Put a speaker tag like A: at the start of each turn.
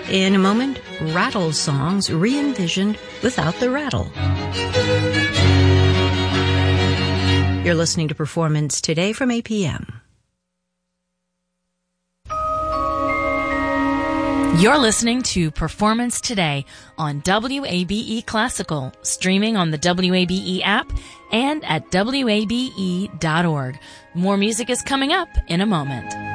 A: In a moment, rattle songs re-envisioned without the rattle. You're listening to Performance Today from APM.
B: You're listening to Performance Today on WABE Classical, streaming on the WABE app and at WABE.org. More music is coming up in a moment.